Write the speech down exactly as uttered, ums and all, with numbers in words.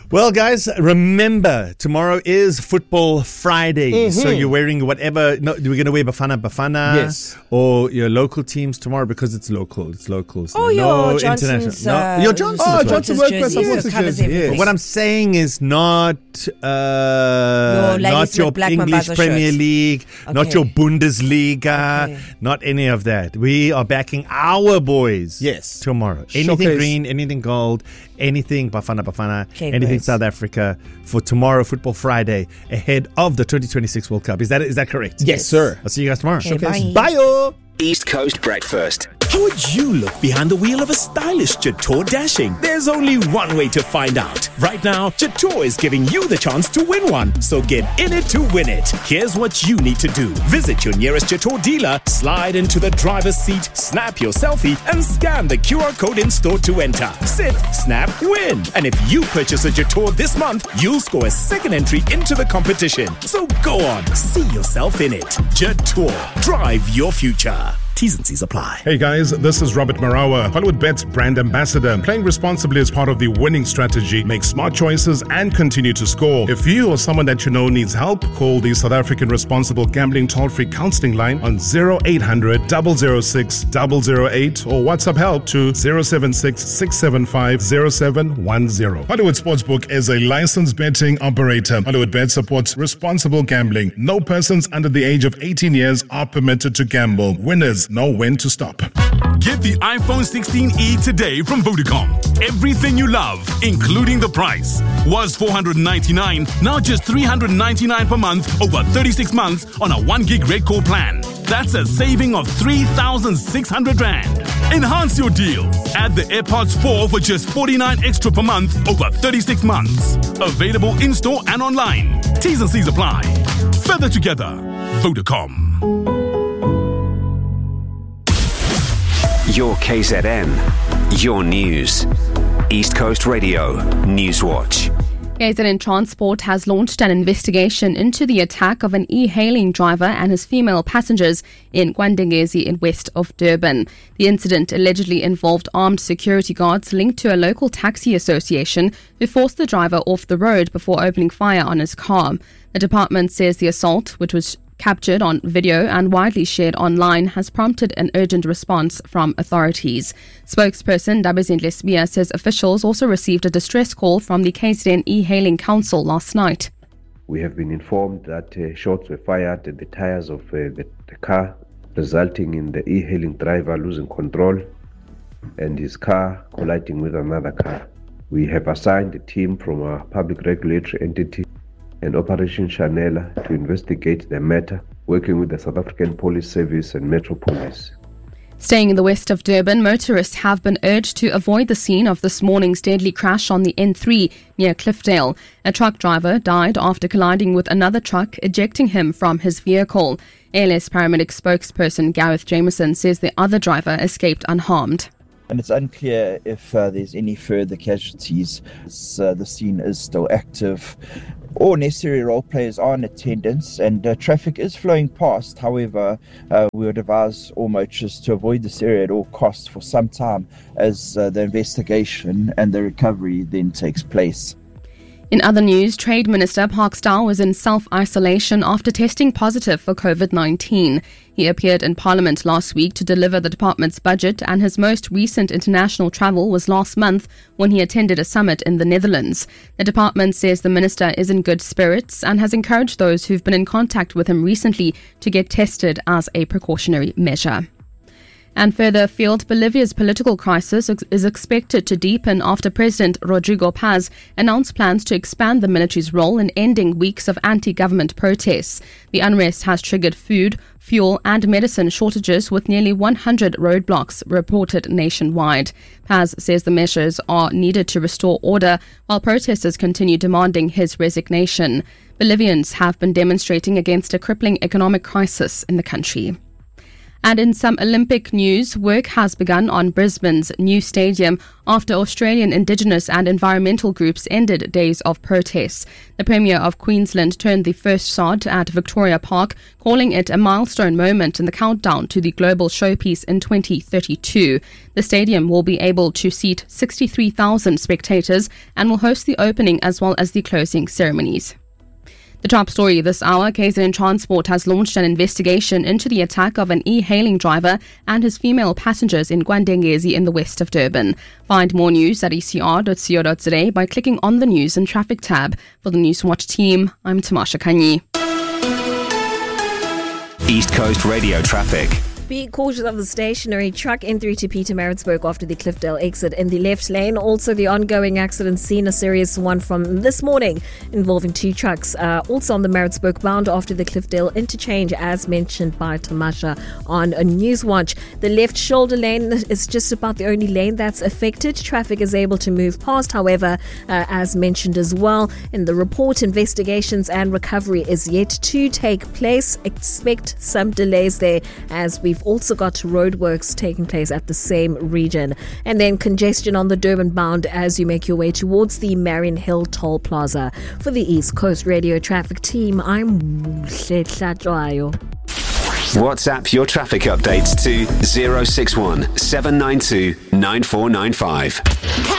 Well, guys, remember, tomorrow is Football Friday. Mm-hmm. So you're wearing whatever. No, we're going to wear Bafana Bafana. Yes. Or your local teams tomorrow because it's local. It's local. So oh, no your Johnson's. No, Uh, your Johnson's. Oh, well. Johnson Workwear supporters jersey. Yeah. What I'm saying is not uh, your not your English Premier shirts. League, Okay. not your Bundesliga, Okay. not any of that. We are backing our boys. Yes. Tomorrow. Anything Showcase. green, anything gold, anything Bafana Bafana, Okay, anything great. South Africa for tomorrow, Football Friday, ahead of the twenty twenty-six World Cup. Is that is that correct? Yes, sir. I'll see you guys tomorrow. Okay, Showcase. bye. Bye-o. East Coast Breakfast. How would you look behind the wheel of a stylish Jatour Dashing? There's only one way to find out. Right now, Jatour is giving you the chance to win one. So get in it to win it. Here's what you need to do. Visit your nearest Jatour dealer, slide into the driver's seat, snap your selfie, and scan the Q R code in store to enter. Sit, snap, win. And if you purchase a Jatour this month, you'll score a second entry into the competition. So go on, see yourself in it. Jatour, drive your future. T's and C's apply. Hey guys, this is Robert Marawa, Hollywoodbet's brand ambassador. Playing responsibly is part of the winning strategy. Make smart choices and continue to score. If you or someone that you know needs help, call the South African Responsible Gambling Toll-Free Counseling Line on zero eight hundred, double oh six, double oh eight or WhatsApp help to zero seven six, six seven five, zero seven one zero. Hollywood Sportsbook is a licensed betting operator. Hollywoodbet supports responsible gambling. No persons under the age of eighteen years are permitted to gamble. Winners know when to stop. Get the iPhone sixteen e today from Vodacom. Everything you love, including the price. Was four hundred ninety-nine dollars, now just three hundred ninety-nine dollars per month over thirty-six months on a one gig red core plan. That's a saving of three thousand six hundred rand. Enhance your deal. Add the AirPods four for just forty-nine extra per month over thirty-six months. Available in-store and online. T's and C's apply. Further together. Vodacom. Your K Z N. Your news. East Coast Radio. Newswatch. K Z N Transport has launched an investigation into the attack of an e-hailing driver and his female passengers in Kwandengezi in west of Durban. The incident allegedly involved armed security guards linked to a local taxi association who forced the driver off the road before opening fire on his car. The department says the assault, which was captured on video and widely shared online, has prompted an urgent response from authorities. Spokesperson Dabizindle Sbiya says officials also received a distress call from the K Z N E-Hailing Council last night. We have been informed that uh, shots were fired at the tires of uh, the, the car, resulting in the e-hailing driver losing control and his car colliding with another car. We have assigned a team from our public regulatory entity and Operation Chanela to investigate the matter, working with the South African Police Service and Metro Police. Staying in the west of Durban, motorists have been urged to avoid the scene of this morning's deadly crash on the N three near Cliffdale. A truck driver died after colliding with another truck, ejecting him from his vehicle. A L S paramedic spokesperson Gareth Jameson says the other driver escaped unharmed. And it's unclear if uh, there's any further casualties. Uh, the scene is still active. All necessary role players are in attendance and uh, traffic is flowing past. However, uh, we would advise all motorists to avoid this area at all costs for some time as uh, the investigation and the recovery then takes place. In other news, Trade Minister Park Staal was in self-isolation after testing positive for COVID nineteen. He appeared in Parliament last week to deliver the department's budget, and his most recent international travel was last month when he attended a summit in the Netherlands. The department says the minister is in good spirits and has encouraged those who've been in contact with him recently to get tested as a precautionary measure. And further afield, Bolivia's political crisis is expected to deepen after President Rodrigo Paz announced plans to expand the military's role in ending weeks of anti-government protests. The unrest has triggered food, fuel and medicine shortages, with nearly one hundred roadblocks reported nationwide. Paz says the measures are needed to restore order, while protesters continue demanding his resignation. Bolivians have been demonstrating against a crippling economic crisis in the country. And in some Olympic news, work has begun on Brisbane's new stadium after Australian Indigenous and environmental groups ended days of protests. The Premier of Queensland turned the first sod at Victoria Park, calling it a milestone moment in the countdown to the global showpiece in twenty thirty-two. The stadium will be able to seat sixty-three thousand spectators and will host the opening as well as the closing ceremonies. The top story this hour, K Z N Transport has launched an investigation into the attack of an e-hailing driver and his female passengers in Gwandengezi in the west of Durban. Find more news at e c r dot co dot za by clicking on the News and Traffic tab. For the Newswatch team, I'm Tamasha Kanyi. East Coast Radio traffic. Be cautious of the stationary truck N three to Pietermaritzburg after the Cliffdale exit in the left lane. Also, the ongoing accident scene, a serious one from this morning involving two trucks. Uh, also on the Maritzburg bound after the Cliffdale interchange, as mentioned by Tamasha on a Newswatch. The left shoulder lane is just about the only lane that's affected. Traffic is able to move past, however, uh, as mentioned as well in the report, investigations and recovery is yet to take place. Expect some delays there, as we've also got roadworks taking place at the same region. And then congestion on the Durban bound as you make your way towards the Marion Hill Toll Plaza. For the East Coast Radio Traffic Team, I'm Tlayo. WhatsApp your traffic updates to zero six one seven nine two nine four nine five.